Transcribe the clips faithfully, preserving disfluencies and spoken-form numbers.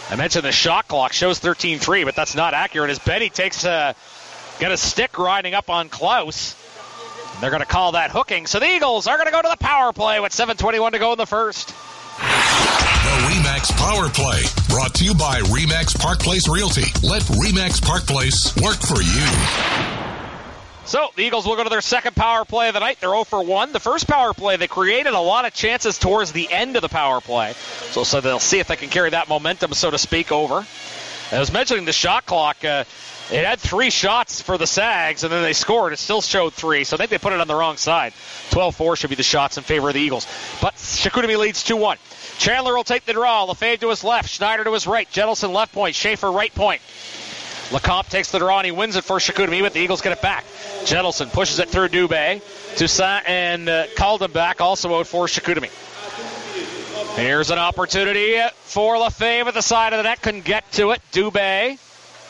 I mentioned the shot clock shows thirteen three, but that's not accurate as Betty takes a, got a stick riding up on Klaus. They're going to call that hooking. So the Eagles are going to go to the power play with seven twenty-one to go in the first. The RE/MAX Power Play, brought to you by RE/MAX Park Place Realty. Let RE/MAX Park Place work for you. So the Eagles will go to their second power play of the night. They're oh for one. The first power play, they created a lot of chances towards the end of the power play. So, so they'll see if they can carry that momentum, so to speak, over. I was mentioning the shot clock. Uh, it had three shots for the Sags, and then they scored. It still showed three, so I think they put it on the wrong side. twelve four should be the shots in favor of the Eagles. But Chicoutimi leads two one. Chandler will take the draw. Lefebvre to his left. Schneider to his right. Jettleson left point. Schaefer right point. Lecomte takes the draw, and he wins it for Chicoutimi, but the Eagles get it back. Jettleson pushes it through Dubé. Toussaint and uh, Caldenbach also out for Chicoutimi. Here's an opportunity for Lefebvre at the side of the net. Couldn't get to it. Dubé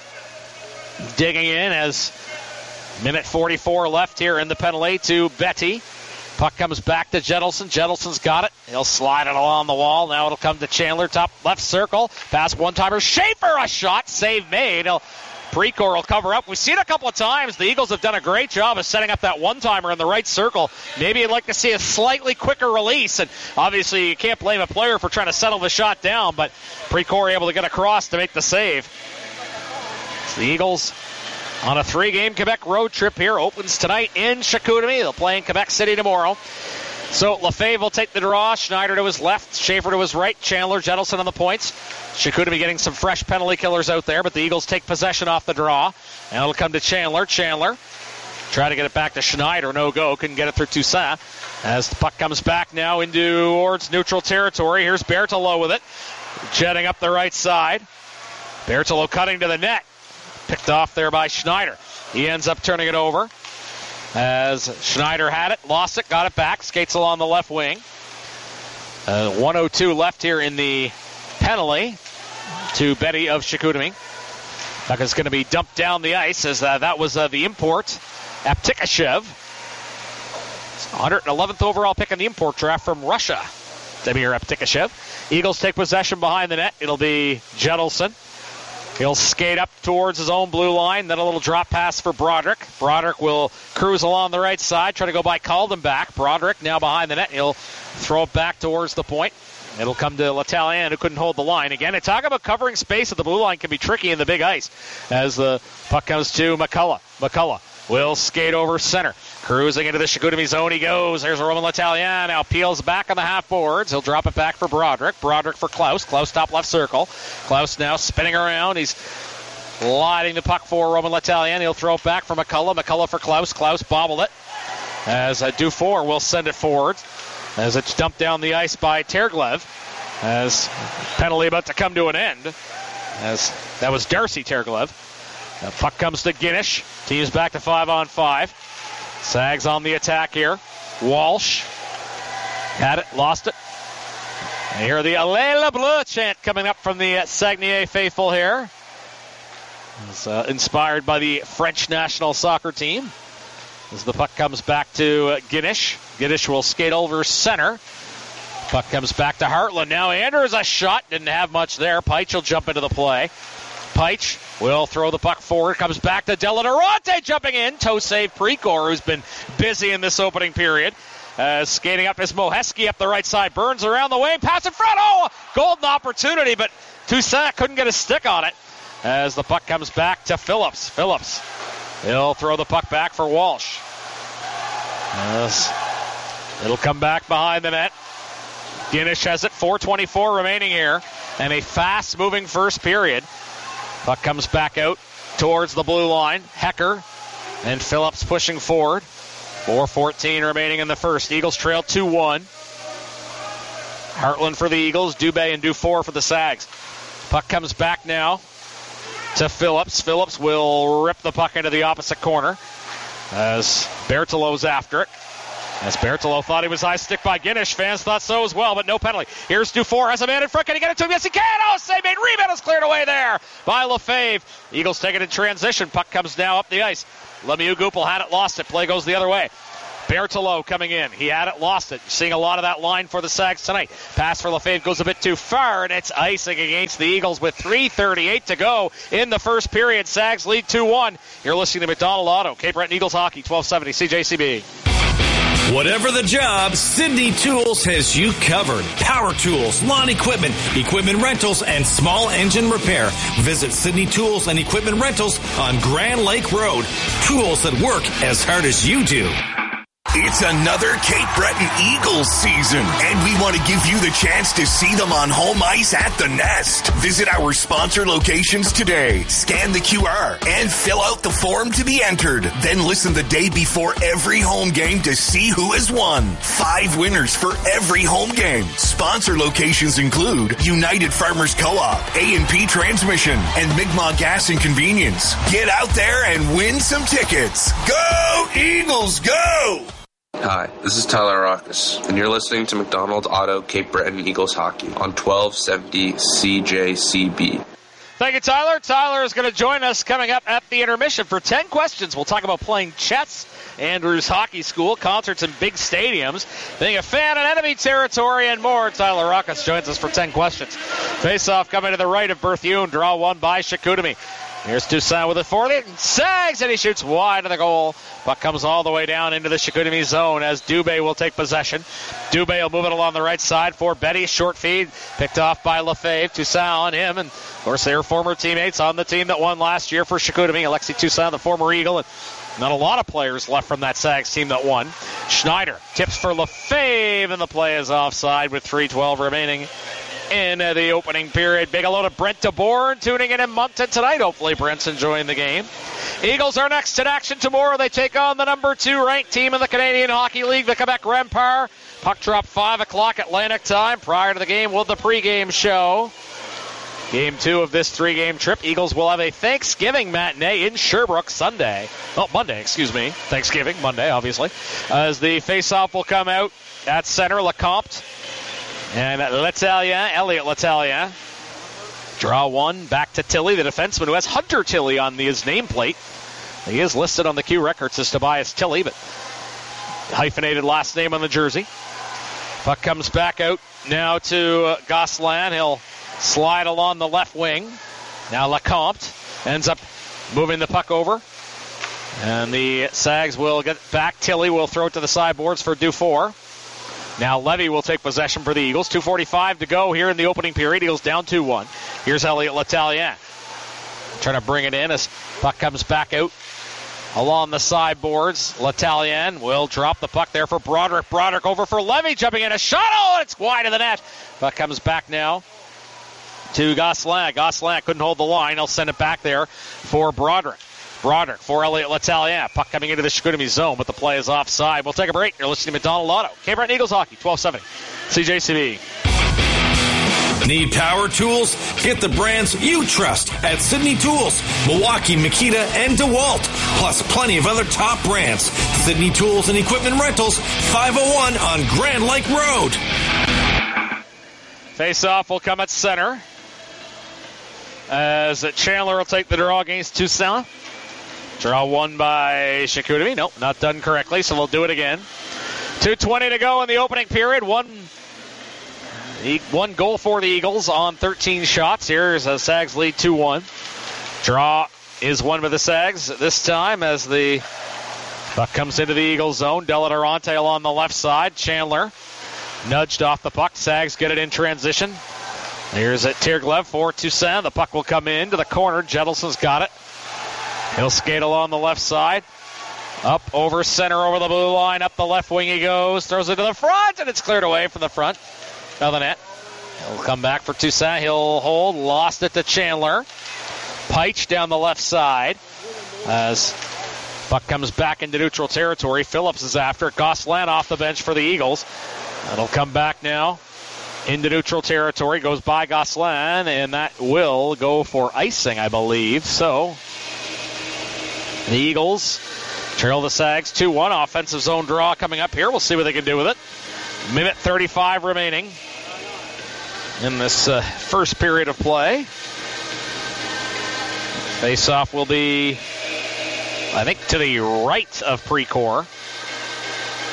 digging in as minute forty-four left here in the penalty to Betty. Puck comes back to Jettleson. Jettleson's got it. He'll slide it along the wall. Now it'll come to Chandler. Top left circle. Pass one-timer. Schaefer, a shot. Save made. He'll, Precor will cover up. We've seen a couple of times. The Eagles have done a great job of setting up that one-timer in the right circle. Maybe you'd like to see a slightly quicker release. And obviously you can't blame a player for trying to settle the shot down. But Precor able to get across to make the save. So the Eagles on a three-game Quebec road trip here. Opens tonight in Chicoutimi. They'll play in Quebec City tomorrow. So Lefebvre will take the draw. Schneider to his left. Schaefer to his right. Chandler, Jettleson on the points. Chicoutimi getting some fresh penalty killers out there, but the Eagles take possession off the draw. And it'll come to Chandler. Chandler try to get it back to Schneider. No go. Couldn't get it through Toussaint. As the puck comes back now into towards neutral territory. Here's Berthelot with it. Jetting up the right side. Berthelot cutting to the net. Picked off there by Schneider. He ends up turning it over as Schneider had it, lost it, got it back, skates along the left wing. Uh, one oh two left here in the penalty to Betty of Chicoutimi. Puck is going to be dumped down the ice as uh, that was uh, the import, Aptikashev. one hundred eleventh overall pick in the import draft from Russia, Damir Aptikashev. Eagles take possession behind the net. It'll be Jettleson. He'll skate up towards his own blue line. Then a little drop pass for Broderick. Broderick will cruise along the right side, try to go by Caldenbach. Broderick now behind the net. He'll throw it back towards the point. It'll come to L'Italien, who couldn't hold the line. Again, they talk about covering space at the blue line can be tricky in the big ice. As the puck comes to McCullough. McCullough will skate over center. Cruising into the Chicoutimi zone he goes. There's Roman L'Italien. Now peels back on the half boards. He'll drop it back for Broderick. Broderick for Klaus. Klaus top left circle. Klaus now spinning around. He's sliding the puck for Roman L'Italien. He'll throw it back for McCullough. McCullough for Klaus. Klaus bobbled it. As uh, Dufour will send it forward. As it's dumped down the ice by Terglev. As penalty about to come to an end. As that was Darcy Terglev. The puck comes to Guinish. Team's back to five on five. Sags on the attack here. Walsh had it, lost it. And here the Allez le Bleu chant coming up from the Saguenay faithful here. It's uh, inspired by the French national soccer team. As the puck comes back to uh, Guinish. Guinish will skate over center. Puck comes back to Hartland. Now Anders a shot. Didn't have much there. Peitsch will jump into the play. Peitsch will throw the puck forward. Comes back to Deladorante jumping in. Toe save Precor, who's been busy in this opening period. Uh, skating up is Moheski up the right side. Burns around the wing. Pass in front. Oh, golden opportunity, but Toussaint couldn't get a stick on it. As the puck comes back to Phillips. Phillips. He'll throw the puck back for Walsh. Yes. It'll come back behind the net. Guinish has it. four twenty-four remaining here. And a fast-moving first period. Puck comes back out towards the blue line. Hecker and Phillips pushing forward. four fourteen remaining in the first. Eagles trail two one. Hartland for the Eagles. Dubé and Dufour for the Sags. Puck comes back now to Phillips. Phillips will rip the puck into the opposite corner as Berthelot's after it. As Berthelot thought he was high stick by Guinish. Fans thought so as well, but no penalty. Here's Dufour, has a man in front. Can he get it to him? Yes, he can. Oh, save made. Rebound is cleared away there by Lefebvre. Eagles take it in transition. Puck comes now up the ice. Lemieux Goupil had it, lost it. Play goes the other way. Berthelot coming in. He had it, lost it. You're seeing a lot of that line for the Sags tonight. Pass for Lefebvre goes a bit too far, and it's icing against the Eagles with three thirty-eight to go in the first period. Sags lead two one. You're listening to McDonald Auto, Cape Breton Eagles Hockey, twelve seventy C J C B. Whatever the job, Sydney Tools has you covered. Power tools, lawn equipment, equipment rentals, and small engine repair. Visit Sydney Tools and Equipment Rentals on Grand Lake Road. Tools that work as hard as you do. It's another Cape Breton Eagles season, and we want to give you the chance to see them on home ice at the Nest. Visit our sponsor locations today, scan the Q R, and fill out the form to be entered. Then listen the day before every home game to see who has won. Five winners for every home game. Sponsor locations include United Farmers Co-op, A and P Transmission, and Mi'kmaq Gas and Convenience. Get out there and win some tickets. Go Eagles, go! Hi, this is Tyler Rockus, and you're listening to McDonald Auto Cape Breton Eagles Hockey on twelve seventy C J C B. Thank you, Tyler. Tyler is going to join us coming up at the intermission for ten questions. We'll talk about playing chess, Andrews Hockey School, concerts in big stadiums, being a fan in enemy territory, and more. Tyler Rockus joins us for ten questions. Face-off coming to the right of Berthiaume. Draw one by Chicoutimi. Here's Toussaint with it for the Sags, and he shoots wide of the goal. Puck comes all the way down into the Chicoutimi zone as Dubé will take possession. Dubé will move it along the right side for Betty. Short feed picked off by Lefebvre. Toussaint on him, and of course they were former teammates on the team that won last year for Chicoutimi. Alexis Toussaint, the former Eagle, and not a lot of players left from that Sags team that won. Schneider tips for Lefebvre, and the play is offside with three twelve remaining in uh, the opening period. Big hello to Brent DeBoer tuning in in Moncton tonight. Hopefully Brent's enjoying the game. Eagles are next in action tomorrow. They take on the number two ranked team in the Canadian Hockey League, the Quebec Rempart. Puck drop five o'clock Atlantic time. Prior to the game, we'll have the pregame show. Game two of this three-game trip. Eagles will have a Thanksgiving matinee in Sherbrooke Sunday. Oh, Monday, excuse me. Thanksgiving, Monday, obviously. As the face-off will come out at center, Lecomte. And Letellier, Elliot Letellier. Draw one, back to Tilley, the defenseman who has Hunter Tilley on the, his nameplate. He is listed on the Q records as Tobias Tilley, but hyphenated last name on the jersey. Puck comes back out now to uh, Gosselin. He'll slide along the left wing. Now Lecomte ends up moving the puck over. And the Sags will get back. Tilley will throw it to the sideboards for Dufour. Now Levy will take possession for the Eagles. two forty-five to go here in the opening period. Eagles down two one. Here's Elliot Letellier. Trying to bring it in as puck comes back out along the sideboards. Letellier will drop the puck there for Broderick. Broderick over for Levy, jumping in a shot. Oh, it's wide of the net. Puck comes back now to Gosselin. Gosselin couldn't hold the line. He'll send it back there for Broderick. Broderick for Elliot Letellier. Puck coming into the Chicoutimi zone, but the play is offside. We'll take a break. You're listening to McDonald Auto. Cape Breton Eagles Hockey, twelve seventy. C J C B. Need power tools? Get the brands you trust at Sydney Tools, Milwaukee, Makita, and DeWalt. Plus plenty of other top brands. Sydney Tools and Equipment Rentals, five oh one on Grand Lake Road. Face-off will come at center as Chandler will take the draw against Toussaint. Draw one by Chicoutimi. Nope, not done correctly, so we'll do it again. two twenty to go in the opening period. One, one goal for the Eagles on thirteen shots. Here's a Sags lead two one. Draw is won by the Sags this time as the puck comes into the Eagles zone. Della Durante along the left side. Chandler nudged off the puck. Sags get it in transition. Here's it Tirglev for Toussaint. The puck will come in to the corner. Jettleson's got it. He'll skate along the left side. Up over center over the blue line. Up the left wing he goes. Throws it to the front, and it's cleared away from the front of the net. He'll come back for Toussaint. He'll hold. Lost it to Chandler. Peich down the left side. As puck comes back into neutral territory. Phillips is after it. Gosselin off the bench for the Eagles. That'll come back now into neutral territory. Goes by Gosselin, and that will go for icing, I believe. So the Eagles trail the Sags two one. Offensive zone draw coming up here. We'll see what they can do with it. Minute thirty-five remaining in this uh, first period of play. Face-off will be, I think, to the right of Precourt.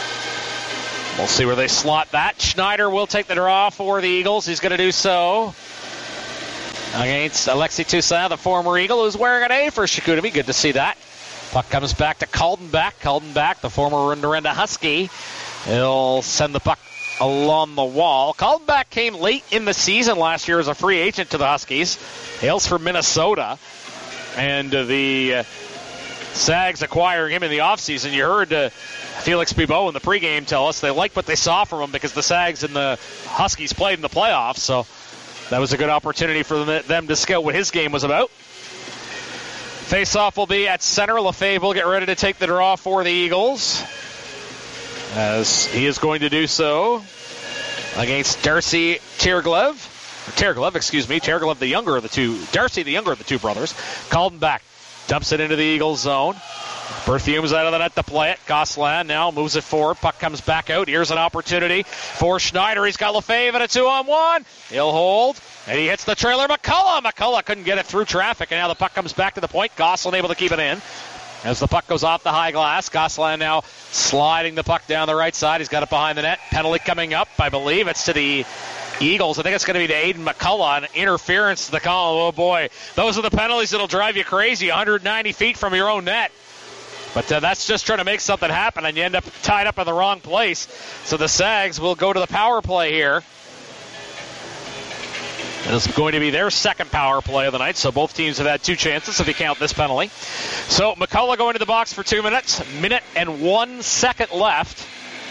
We'll see where they slot that. Schneider will take the draw for the Eagles. He's going to do so against Alexi Toussaint, the former Eagle, who's wearing an A for Chicoutimi. Good to see that. Puck comes back to Caldenbach. Caldenbach, the former Rinda Husky. He'll send the puck along the wall. Caldenbach came late in the season last year as a free agent to the Huskies. Hails from Minnesota. And uh, the uh, Sags acquiring him in the offseason. You heard uh, Felix Bibeau in the pregame tell us they liked what they saw from him because the Sags and the Huskies played in the playoffs. So that was a good opportunity for them, them to scout what his game was about. Face-off will be at center. Lefebvre will get ready to take the draw for the Eagles, as he is going to do so against Darcy Terglev. Terglev, excuse me. Terglev, the younger of the two. Darcy, the younger of the two brothers. Caldenbach dumps it into the Eagles zone. Berthiaume's out of the net to play it. Gosselin now moves it forward. Puck comes back out. Here's an opportunity for Schneider. He's got Lefebvre in a two-on-one. He'll hold, and he hits the trailer. McCullough. McCullough couldn't get it through traffic, and now the puck comes back to the point. Gosselin able to keep it in. As the puck goes off the high glass, Gosselin now sliding the puck down the right side. He's got it behind the net. Penalty coming up. I believe it's to the Eagles. I think it's going to be to Aiden McCullough. An interference to the call. Oh, boy. Those are the penalties that'll drive you crazy. one hundred ninety feet from your own net. But uh, that's just trying to make something happen, and you end up tied up in the wrong place. So the Sags will go to the power play here. It's going to be their second power play of the night, so both teams have had two chances if you count this penalty. So McCullough going to the box for two minutes. Minute and one second left,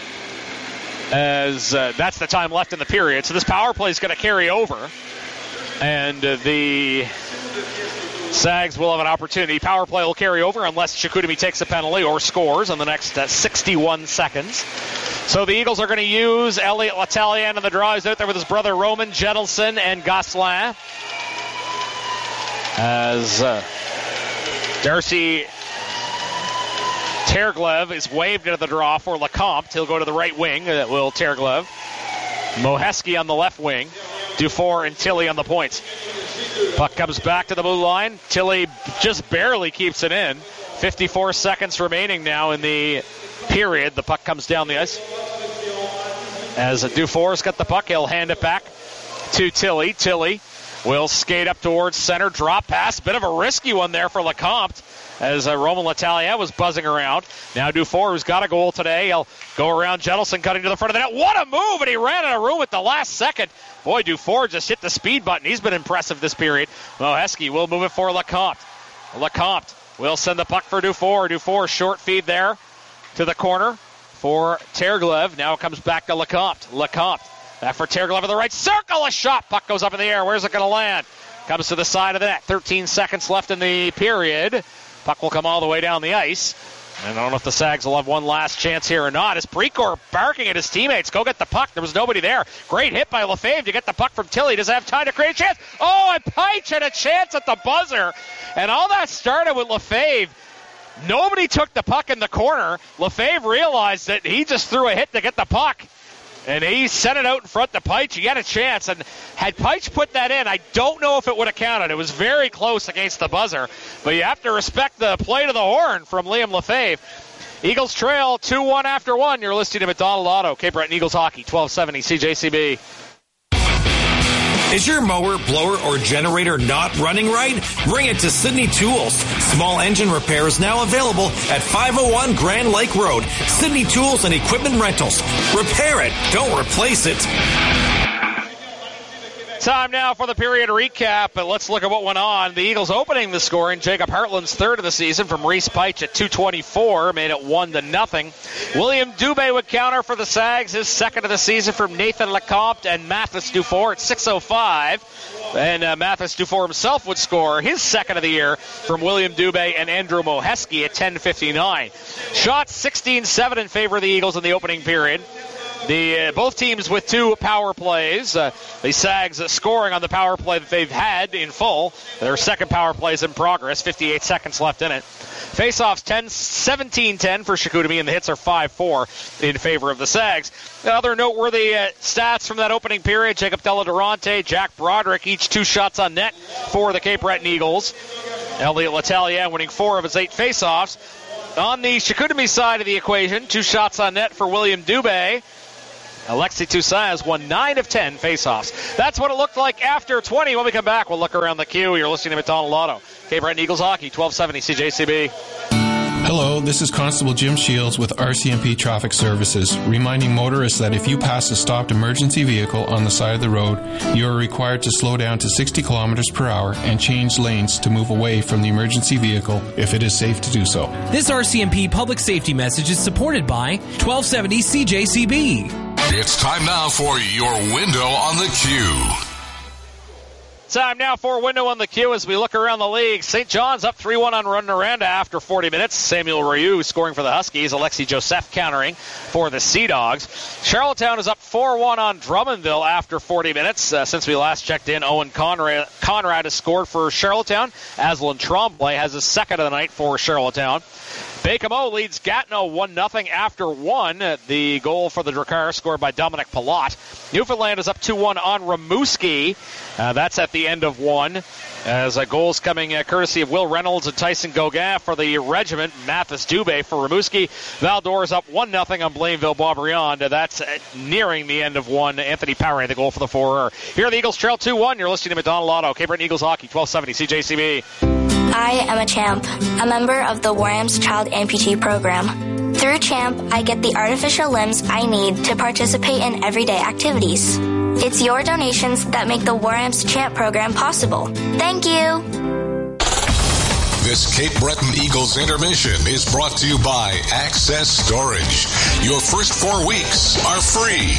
as uh, that's the time left in the period. So this power play is going to carry over, and uh, the Sags will have an opportunity. Power play will carry over unless Chicoutimi takes a penalty or scores in the next uh, sixty-one seconds. So the Eagles are going to use Elliot Latallian in the draw. He's out there with his brother Roman Jetelson and Gosselin. As uh, Darcy Terglev is waved into the draw for Lecomte. He'll go to the right wing. That will Terglev. Moheski on the left wing. Dufour and Tilly on the points. Puck comes back to the blue line. Tilly just barely keeps it in. fifty-four seconds remaining now in the period. The puck comes down the ice. As Dufour's got the puck, he'll hand it back to Tilly. Tilly will skate up towards center. Drop pass. Bit of a risky one there for Lecomte, as uh, Roman Latallian was buzzing around. Now Dufour, who's got a goal today, he'll go around Jetelson, cutting to the front of the net. What a move! And he ran out of room at the last second. Boy, Dufour just hit the speed button. He's been impressive this period. Moheski will move it for Lecomte. Lecomte will send the puck for Dufour. Dufour, short feed there to the corner for Terglev. Now it comes back to Lecomte. Lecomte back for Terglev in the right circle. A shot. Puck goes up in the air. Where's it going to land? Comes to the side of the net. thirteen seconds left in the period. Puck will come all the way down the ice. And I don't know if the Sags will have one last chance here or not. As Precor barking at his teammates, go get the puck. There was nobody there. Great hit by Lefebvre to get the puck from Tilly. Does have time to create a chance. Oh, and Peitsch had a chance at the buzzer. And all that started with Lefebvre. Nobody took the puck in the corner. Lefebvre realized that he just threw a hit to get the puck. And he sent it out in front to Peitsch. He had a chance. And had Peitsch put that in, I don't know if it would have counted. It was very close against the buzzer. But you have to respect the play to the horn from Liam Lefebvre. Eagles trail two one after one. You're listening to McDonald Auto, Cape Breton Eagles Hockey, twelve seventy C J C B. Is your mower, blower, or generator not running right? Bring it to Sydney Tools. Small engine repair is now available at five oh one Grand Lake Road. Sydney Tools and Equipment Rentals. Repair it, don't replace it. Time now for the period recap, but let's look at what went on. The Eagles opening the scoring. Jacob Hartland's third of the season from Reese Peitsch at two twenty-four, made it one to nothing. William Dubé would counter for the Sags, his second of the season from Nathan Lecomte and Mathis Dufour at six oh five. And uh, Mathis Dufour himself would score his second of the year from William Dubé and Andrew Moheski at ten fifty-nine. Shots sixteen seven in favor of the Eagles in the opening period. The uh, both teams with two power plays. Uh, the Sags uh, scoring on the power play that they've had in full. Their second power play is in progress. fifty-eight seconds left in it. Faceoffs ten seventeen ten for Chicoutimi, and the hits are five four in favor of the Sags. Other noteworthy uh, stats from that opening period: Jacob Deladurante, Jack Broderick, each two shots on net for the Cape Breton Eagles. Elliot Latallian winning four of his eight faceoffs. On the Chicoutimi side of the equation, two shots on net for William Dubé. Alexi Toussaint has won nine of ten faceoffs. That's what it looked like after twenty. When we come back, we'll look around the queue. You're listening to McDonald Auto. Cape Breton Eagles Hockey, twelve seventy C J C B. Hello, this is Constable Jim Shields with R C M P Traffic Services, reminding motorists that if you pass a stopped emergency vehicle on the side of the road, you are required to slow down to sixty kilometers per hour and change lanes to move away from the emergency vehicle if it is safe to do so. This R C M P public safety message is supported by twelve seventy C J C B. It's time now for your window on the queue. Time now for Window on the Queue as we look around the league. Saint John's up three one on Rouyn-Noranda after forty minutes. Samuel Ryu scoring for the Huskies. Alexi Joseph countering for the Sea Dogs. Charlottetown is up four one on Drummondville after forty minutes. Uh, since we last checked in, Owen Conrad, Conrad has scored for Charlottetown. Aslan Tremblay has his second of the night for Charlottetown. Baie-Comeau leads Gatineau one nothing after one. The goal for the Drakkar scored by Dominic Palat. Newfoundland is up two one on Rimouski. Uh, that's at the end of one. As uh, goals coming uh, courtesy of Will Reynolds and Tyson Gauguin for the regiment. Mathis Dubé for Rimouski. Val-d'Or is up one nothing on Blainville-Boisbriand. Uh, that's uh, nearing the end of one. Anthony Power, the goal for the four. Here are the Eagles trail two one. You're listening to McDonald Auto. Cape Breton Eagles Hockey, twelve seventy C J C B. I am a CHAMP, a member of the Warham's Child Amputee Program. Through CHAMP, I get the artificial limbs I need to participate in everyday activities. It's your donations that make the Warham's CHAMP program possible. Thank you! This Cape Breton Eagles intermission is brought to you by Access Storage. Your first four weeks are free.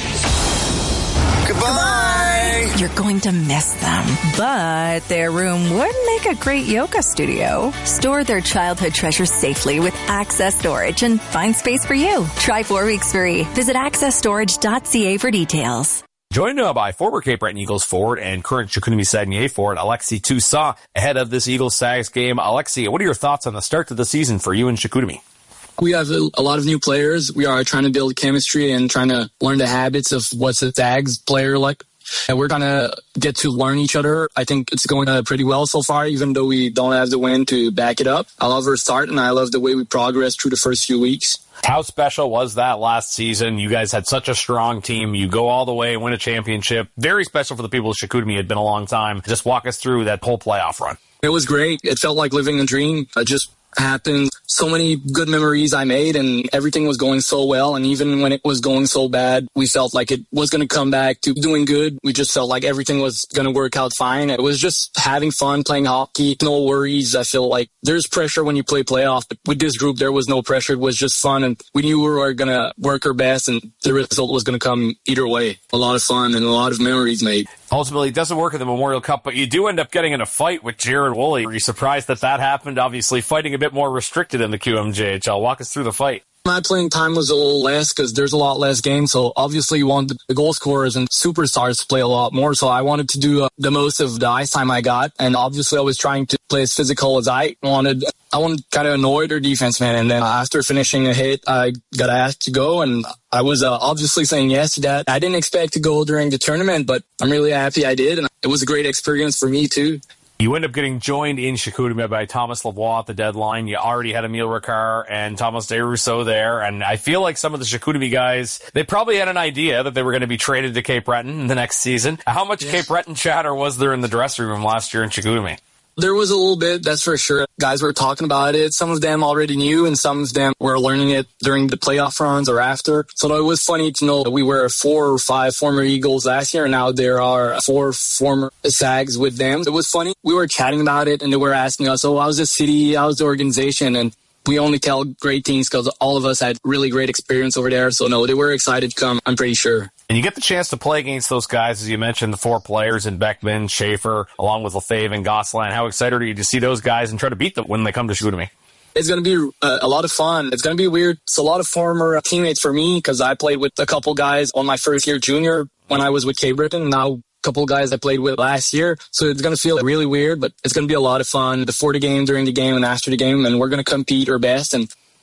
Goodbye! You're going to miss them, but their room would make a great yoga studio. Store their childhood treasures safely with Access Storage and find space for you. Try four weeks free. Visit access storage dot c a for details. Joined uh, by former Cape Breton Eagles forward and current Chicoutimi Saguenay forward, Alexi Toussaint, ahead of this Eagles-Sags game. Alexi, what are your thoughts on the start to the season for you and Chicoutimi? We have a lot of new players. We are trying to build chemistry and trying to learn the habits of what's a Zags player like. And we're going to get to learn each other. I think it's going uh, pretty well so far, even though we don't have the win to back it up. I love our start, and I love the way we progressed through the first few weeks. How special was that last season? You guys had such a strong team. You go all the way and win a championship. Very special for the people of Chicoutimi. It had been a long time. Just walk us through that whole playoff run. It was great. It felt like living a dream. I just happened. So many good memories I made, and everything was going so well. And even when it was going so bad, we felt like it was going to come back to doing good. We just felt like everything was going to work out fine. It was just having fun, playing hockey, no worries. I feel like there's pressure when you play playoff, but with this group, there was no pressure. It was just fun, and we knew we were going to work our best, and the result was going to come either way. A lot of fun and a lot of memories made. Ultimately, it doesn't work in the Memorial Cup, but you do end up getting in a fight with Jared Woolley. Were you surprised that that happened? Obviously, fighting a bit more restricted in the Q M J H L. Walk us through the fight. My playing time was a little less because there's a lot less games. So obviously you want the goal scorers and superstars to play a lot more. So I wanted to do uh, the most of the ice time I got. And obviously I was trying to play as physical as I wanted. I wanted to kind of annoy their defense, man. And then after finishing a hit, I got asked to go. And I was uh, obviously saying yes to that. I didn't expect to go during the tournament, but I'm really happy I did. And it was a great experience for me too. You end up getting joined in Chicoutimi by Thomas Lavoie at the deadline. You already had Emile Ricard and Thomas Desrousseaux there, and I feel like some of the Chicoutimi guys, they probably had an idea that they were going to be traded to Cape Breton in the next season. How much yes. Cape Breton chatter was there in the dressing room last year in Chicoutimi? There was a little bit, that's for sure. Guys were talking about it. Some of them already knew, and some of them were learning it during the playoff runs or after. So it was funny to know that we were four or five former Eagles last year, and now there are four former Sags with them. It was funny. We were chatting about it, and they were asking us, oh, how's the city? How's the organization? And we only tell great things because all of us had really great experience over there. So, no, they were excited to come, I'm pretty sure. And you get the chance to play against those guys, as you mentioned, the four players in Beckman, Schaefer, along with Lefebvre and Gosselin. How excited are you to see those guys and try to beat them when they come to Chicoutimi? It's going to be a, a lot of fun. It's going to be weird. It's a lot of former teammates for me because I played with a couple guys on my first year junior when I was with Cape Breton. Now a couple of guys I played with last year. So it's going to feel really weird, but it's going to be a lot of fun before the game, during the game, and after the game. And we're going to compete our best. And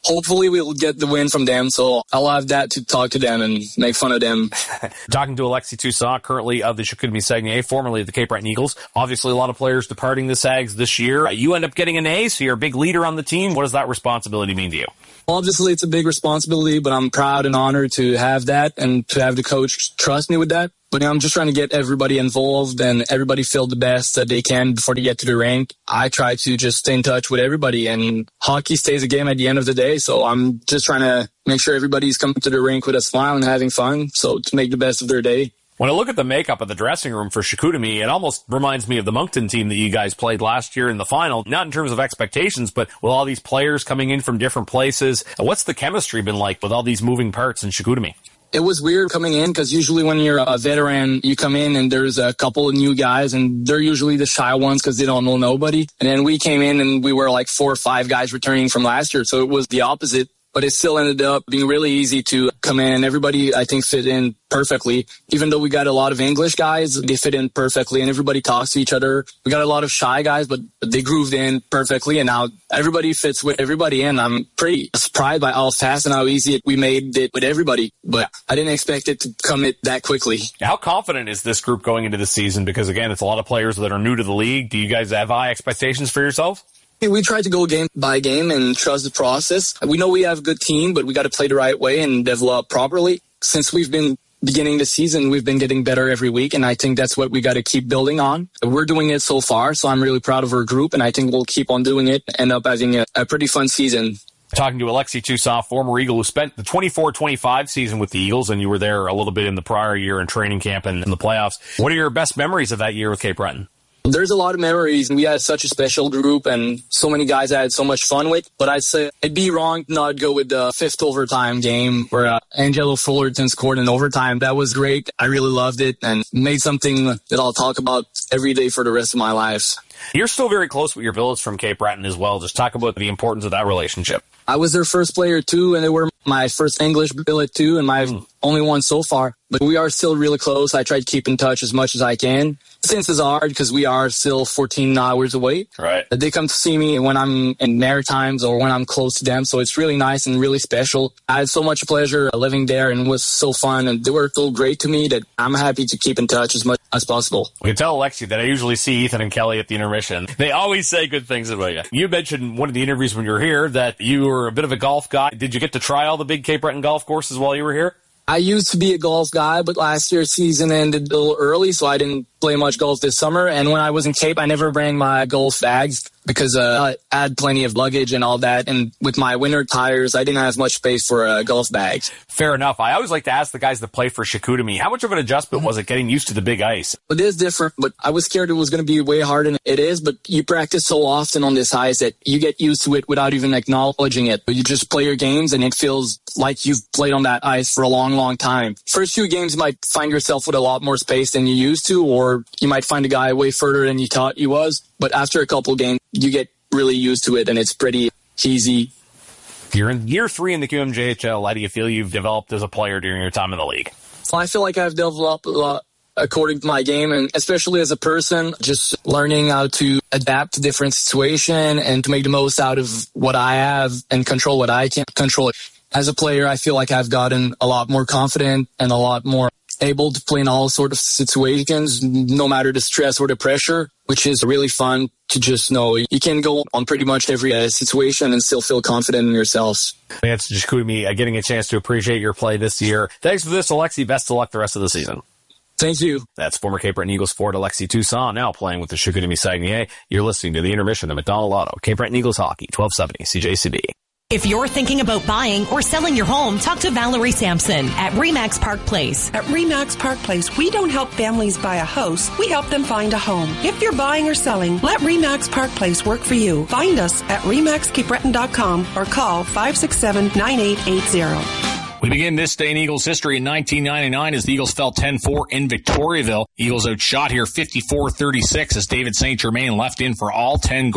hopefully we'll get the win from them. So I'll have that to talk to them and make fun of them. Talking to Alexis Toussaint, currently of the Chicoutimi Saguenay, formerly of the Cape Breton Eagles. Obviously, a lot of players departing the Sags this year. You end up getting an A, so you're a big leader on the team. What does that responsibility mean to you? Obviously, it's a big responsibility, but I'm proud and honored to have that and to have the coach trust me with that. But I'm just trying to get everybody involved and everybody feel the best that they can before they get to the rink. I try to just stay in touch with everybody, and hockey stays a game at the end of the day. So I'm just trying to make sure everybody's coming to the rink with a smile and having fun. So to make the best of their day. When I look at the makeup of the dressing room for Chicoutimi, it almost reminds me of the Moncton team that you guys played last year in the final. Not in terms of expectations, but with all these players coming in from different places. What's the chemistry been like with all these moving parts in Chicoutimi? It was weird coming in because usually when you're a veteran, you come in and there's a couple of new guys and they're usually the shy ones because they don't know nobody. And then we came in and we were like four or five guys returning from last year. So it was the opposite. But it still ended up being really easy to come in. Everybody, I think, fit in perfectly. Even though we got a lot of English guys, they fit in perfectly and everybody talks to each other. We got a lot of shy guys, but they grooved in perfectly. And now everybody fits with everybody. And I'm pretty surprised by how fast and how easy we made it with everybody. But I didn't expect it to come it that quickly. How confident is this group going into the season? Because, again, it's a lot of players that are new to the league. Do you guys have high expectations for yourselves? We try to go game by game and trust the process. We know we have a good team, but we got to play the right way and develop properly. Since we've been beginning the season, we've been getting better every week, and I think that's what we got to keep building on. We're doing it so far, so I'm really proud of our group, and I think we'll keep on doing it and end up having a, a pretty fun season. Talking to Alexis Toussaint, former Eagle who spent the twenty-four twenty-five season with the Eagles, and you were there a little bit in the prior year in training camp and in the playoffs. What are your best memories of that year with Cape Breton? There's a lot of memories, and we had such a special group and so many guys I had so much fun with. But I'd say it'd be wrong to not go with the fifth overtime game where uh, Angelo Fullerton scored in overtime. That was great. I really loved it and made something that I'll talk about every day for the rest of my life. You're still very close with your billets from Cape Breton as well. Just talk about the importance of that relationship. I was their first player too, and they were my first English billet too, and my mm. only one so far. But we are still really close. I try to keep in touch as much as I can. Since it's hard because we are still fourteen hours away. Right. They come to see me when I'm in Maritimes or when I'm close to them. So it's really nice and really special. I had so much pleasure living there and it was so fun. And they were so great to me that I'm happy to keep in touch as much as possible. We can tell Alexi that I usually see Ethan and Kelly at the intermission. They always say good things about you. You mentioned one of the interviews when you were here that you were a bit of a golf guy. Did you get to try all the big Cape Breton golf courses while you were here? I used to be a golf guy, but last year's season ended a little early, so I didn't play much golf this summer. And when I was in Cape, I never bring my golf bags because uh, I had plenty of luggage and all that. And with my winter tires, I didn't have much space for uh, golf bags. Fair enough. I always like to ask the guys that play for Chicoutimi, how much of an adjustment was it getting used to the big ice? It is different, but I was scared it was going to be way harder than it is. But you practice so often on this ice that you get used to it without even acknowledging it. But you just play your games and it feels like you've played on that ice for a long, long time. First few games, you might find yourself with a lot more space than you used to, or you might find a guy way further than you thought he was. But after a couple games, you get really used to it and it's pretty easy. You're in year three in the Q M J H L. How do you feel you've developed as a player during your time in the league? Well, I feel like I've developed a lot according to my game, and especially as a person, just learning how to adapt to different situations and to make the most out of what I have and control what I can't control. As a player, I feel like I've gotten a lot more confident and a lot more able to play in all sorts of situations, no matter the stress or the pressure, which is really fun to just know you can go on pretty much every uh, situation and still feel confident in yourselves. It's Chicoutimi uh, getting a chance to appreciate your play this year. Thanks for this, Alexi. Best of luck the rest of the season. Thank you. That's former Cape Breton Eagles forward Alexis Toussaint, now playing with the Chicoutimi Saguenay. You're listening to the intermission of McDonald Auto, Cape Breton Eagles Hockey, twelve seventy C J C B. If you're thinking about buying or selling your home, talk to Valerie Sampson at Remax Park Place. At Remax Park Place, we don't help families buy a house. We help them find a home. If you're buying or selling, let Remax Park Place work for you. Find us at remax cape breton dot com or call five six seven, nine eight eight zero. We begin this day in Eagles history in nineteen ninety-nine as the Eagles fell ten four in Victoriaville. Eagles outshot here fifty-four thirty-six as David Saint Germain left in for all ten goals.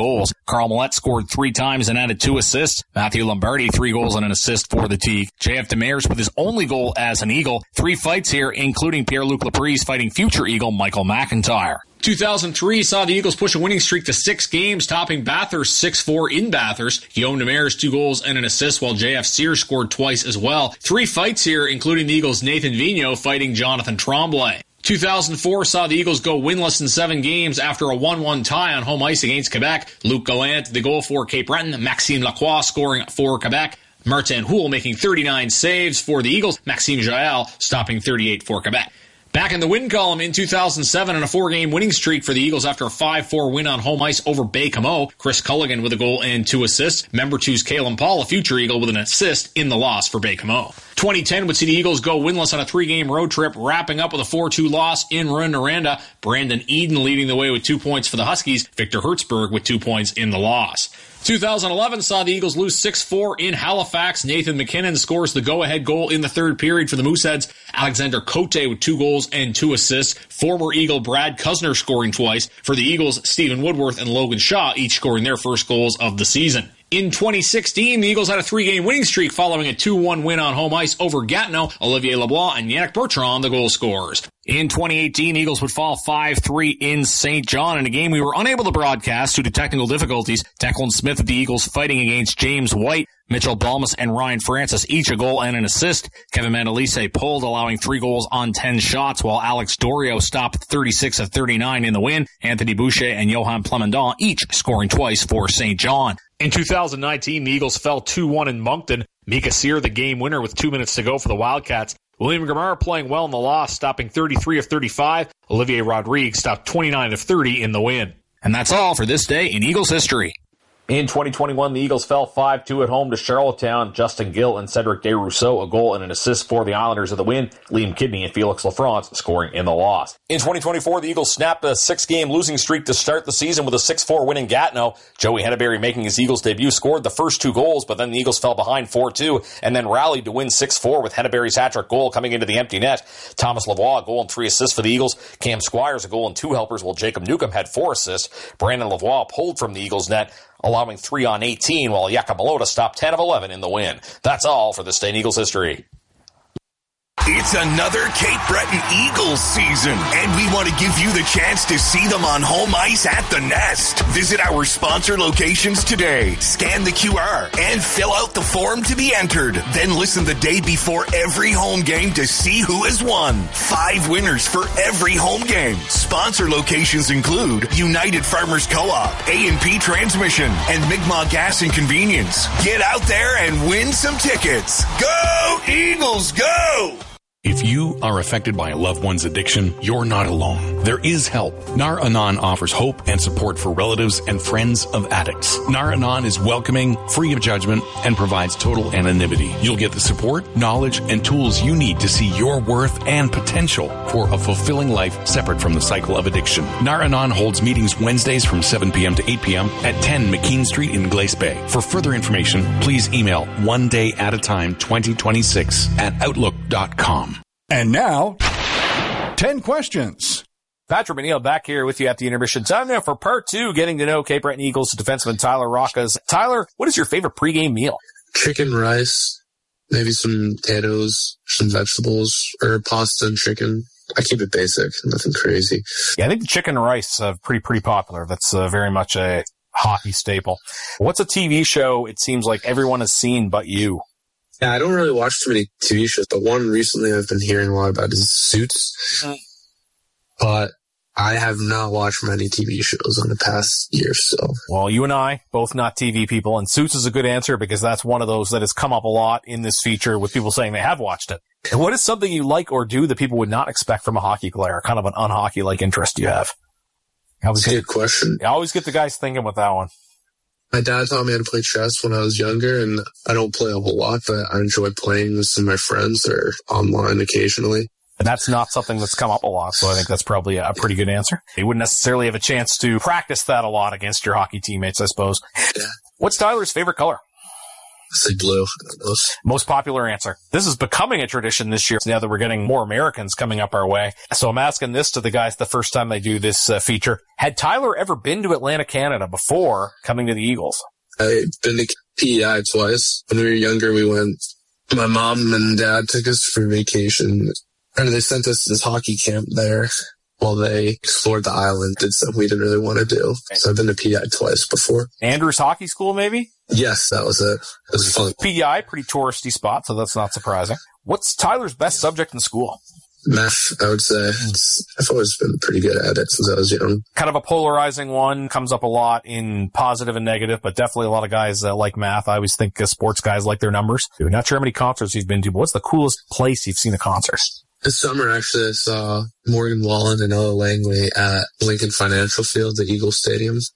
Carl Millette scored three times and added two assists. Matthew Lombardi, three goals and an assist for the Teague. J F Demers with his only goal as an Eagle. Three fights here, including Pierre-Luc Laprise fighting future Eagle Michael McIntyre. two thousand three saw the Eagles push a winning streak to six games, topping Bathurst six four in Bathurst. Guillaume Demers, two goals and an assist, while J F Sears scored twice as well. Three fights here, including the Eagles' Nathan Vigneault fighting Jonathan Tremblay. two thousand four saw the Eagles go winless in seven games after a one one tie on home ice against Quebec. Luc Gallant, the goal for Cape Breton. Maxime Lacroix scoring for Quebec. Martin Houle making thirty-nine saves for the Eagles. Maxime Jael stopping thirty-eight for Quebec. Back in the win column in two thousand seven and a four-game winning streak for the Eagles after a five four win on home ice over Baie-Comeau. Chris Culligan with a goal and two assists. Member two's Kalen Paul, a future Eagle, with an assist in the loss for Baie-Comeau. twenty ten would see the Eagles go winless on a three-game road trip, wrapping up with a four two loss in Rouyn-Noranda. Brandon Eden leading the way with two points for the Huskies. Victor Hertzberg with two points in the loss. two thousand eleven saw the Eagles lose six four in Halifax. Nathan McKinnon scores the go-ahead goal in the third period for the Mooseheads. Alexander Cote with two goals and two assists. Former Eagle Brad Cuzner scoring twice. For the Eagles, Stephen Woodworth and Logan Shaw each scoring their first goals of the season. In twenty sixteen, the Eagles had a three-game winning streak following a two one win on home ice over Gatineau. Olivier Leblanc and Yannick Bertrand, the goal scorers. In twenty eighteen, the Eagles would fall five three in Saint John in a game we were unable to broadcast due to technical difficulties. Declan Smith of the Eagles fighting against James White. Mitchell Balmas and Ryan Francis each a goal and an assist. Kevin Mandalise pulled, allowing three goals on ten shots, while Alex Dorio stopped thirty-six of thirty-nine in the win. Anthony Boucher and Johan Plamondon each scoring twice for Saint John. In two thousand nineteen, the Eagles fell two one in Moncton. Mika Sear, the game winner with two minutes to go for the Wildcats. William Gamara playing well in the loss, stopping thirty-three of thirty-five. Olivier Rodriguez stopped twenty-nine of thirty in the win. And that's all for this day in Eagles history. In twenty twenty-one, the Eagles fell five two at home to Charlottetown. Justin Gill and Cedric Desrousseaux, a goal and an assist for the Islanders of the win. Liam Kidney and Felix Lafrance scoring in the loss. In twenty twenty-four, the Eagles snapped a six-game losing streak to start the season with a six four win in Gatineau. Joey Henneberry, making his Eagles debut, scored the first two goals, but then the Eagles fell behind four two and then rallied to win six four with Henneberry's hat-trick goal coming into the empty net. Thomas Lavoie, a goal and three assists for the Eagles. Cam Squires, a goal and two helpers, while Jacob Newcomb had four assists. Brandon Lavoie pulled from the Eagles' net, allowing three on eighteen, while Jakob Malota stopped ten of eleven in the win. That's all for this day in Eagles history. It's another Cape Breton Eagles season, and we want to give you the chance to see them on home ice at the Nest. Visit our sponsor locations today, scan the Q R, and fill out the form to be entered. Then listen the day before every home game to see who has won. Five winners for every home game. Sponsor locations include United Farmers Co-op, A and P Transmission, and Mi'kmaq Gas and Convenience. Get out there and win some tickets. Go Eagles, go! If you are affected by a loved one's addiction, you're not alone. There is help. Nar Anon offers hope and support for relatives and friends of addicts. Nar Anon is welcoming, free of judgment, and provides total anonymity. You'll get the support, knowledge, and tools you need to see your worth and potential for a fulfilling life separate from the cycle of addiction. Nar Anon holds meetings Wednesdays from seven p.m. to eight p.m. at ten McKean Street in Glace Bay. For further information, please email one day at a time twenty twenty-six at outlook dot com. And now, ten questions. Patrick McNeil back here with you at the intermission. Time now for part two, getting to know Cape Breton Eagles defenseman Tyler Rockas. Tyler, what is your favorite pregame meal? Chicken, rice, maybe some potatoes, some vegetables, or pasta and chicken. I keep it basic, nothing crazy. Yeah, I think the chicken and rice are pretty, pretty popular. That's uh, very much a hockey staple. What's a T V show it seems like everyone has seen but you? Yeah, I don't really watch too many T V shows, but one recently I've been hearing a lot about is Suits. Mm-hmm. But I have not watched many T V shows in the past year, so. Well, you and I, both not T V people, and Suits is a good answer because that's one of those that has come up a lot in this feature with people saying they have watched it. And what is something you like or do that people would not expect from a hockey player? Kind of an unhockey-like interest you have? That's a good question. I always get the guys thinking with that one. My dad taught me how to play chess when I was younger, and I don't play a whole lot, but I enjoy playing with some of my friends or online occasionally. And that's not something that's come up a lot, so I think that's probably a pretty good answer. You wouldn't necessarily have a chance to practice that a lot against your hockey teammates, I suppose. Yeah. What's Tyler's favorite color? Say blue. Most popular answer. This is becoming a tradition this year now that we're getting more Americans coming up our way. So I'm asking this to the guys the first time they do this uh, feature. Had Tyler ever been to Atlantic Canada before coming to the Eagles? I've been to P E I twice. When we were younger, we went, my mom and dad took us for vacation, and they sent us to this hockey camp there while they explored the island, did something we didn't really want to do. So I've been to P E I twice before. Andrews Hockey School, maybe? Yes, that was it. It was fun. P E I, pretty touristy spot, so that's not surprising. What's Tyler's best subject in school? Math, I would say. It's, I've always been pretty good at it since I was young. Kind of a polarizing one, comes up a lot in positive and negative, but definitely a lot of guys uh, like math. I always think uh, sports guys like their numbers. I'm not sure how many concerts you've been to, but what's the coolest place you've seen a concert? This summer, actually, I saw Morgan Wallen and Ella Langley at Lincoln Financial Field, the Eagles Stadium.